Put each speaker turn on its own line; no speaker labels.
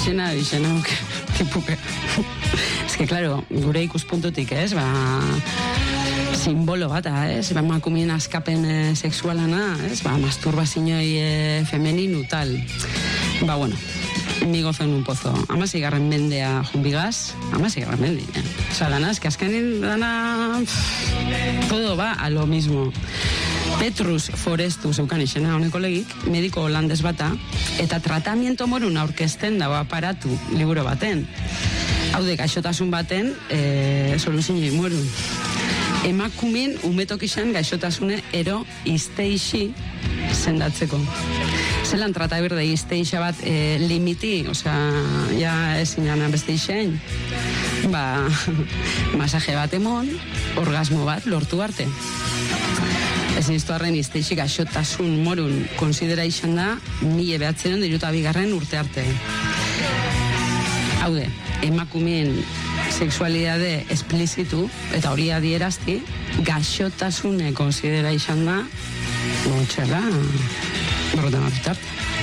Izena, tipuke. Ez que, claro, gure ikuspuntutik, ez, simbolo bat, ez, emakumeen askapen sexualana, ez, masturbazioei femeninu, tal. Bueno, mi gozo en un pozo. 16. mendea junbigaz, 16. mendea. Osa, dana, es que azkenin dana, todo va a lo mismo. Petrus Forestu zeukan izena honeko legik, mediko holandes bata, eta tratamiento morun aurkezten dago aparatu liburu baten. Haude, gaixotasun baten, soluzioi morun. Emakumin umetokizan gaixotasune ero izteixi sendatzeko. Zelan trata berde izteixa bat limiti, osea, ja ezin gana beste izen, masaje bat emon, orgasmo bat lortu arte. Ez niztu arren izteixi gaixotasun morun konsidera izan da 1992 urte arte. Haude, emakumeen sexualidade esplizitu eta hori adierazti gaixotasune konsidera izan da notxela 50 urte arte.